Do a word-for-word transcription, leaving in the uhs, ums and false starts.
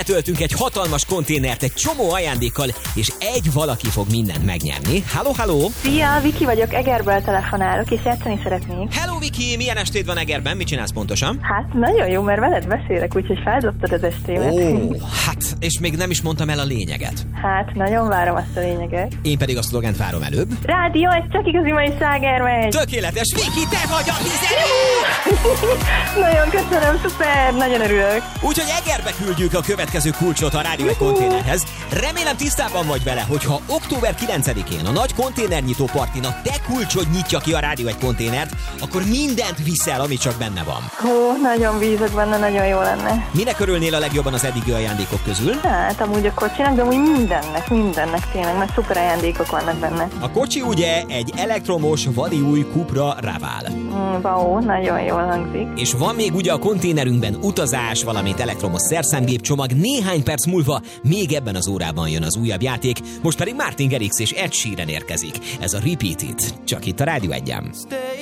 Töltünk egy hatalmas konténert egy csomó ajándékkal, és egy valaki fog mindent megnyerni. Halló, halló! Szia, Viki vagyok, Egerből telefonálok, és játszani szeretnék. Hello, Viki! Milyen estéd van Egerben? Mit csinálsz pontosan? Hát, nagyon jó, mert veled beszélek, úgyhogy feldobtad az estémet. Ó, hát, és még nem is mondtam el a lényeget. Hát, nagyon várom azt a lényeget. Én pedig a szlogent várom előbb. Rádió, ez csak igazi mai sláger megy! Tökéletes, Viki, te vagy a tizedik! Nagyon köszönöm, szuper, nagyon örülök. Úgyhogy Egerbe küldjük a következő kulcsot a Rádió egy konténerhez. Remélem tisztában vagy vele, hogyha október kilencedikén a nagy konténernyitó partin a te kulcsod nyitja ki a Rádió egy konténert, akkor mindent viszel, ami csak benne van. Hú, nagyon bízok benne, nagyon jó lenne. Minek örülnél a legjobban az eddigi ajándékok közül? Hát, amúgy a kocsinak, de amúgy mindennek, mindennek tényleg, mert szuper ajándékok vannak benne. A kocsi ugye egy elektromos, vadi új Cupra Raval. Mm, wow, nagyon jól hangzik. És van még ugye a konténerünkben utazás, valamint elektromos szerszámgép csomag. Néhány perc múlva még ebben az órában jön az újabb játék, most pedig Martin Garrix és Ed Sheeran érkezik. Ez a Repeat It, csak itt a Rádió egyen.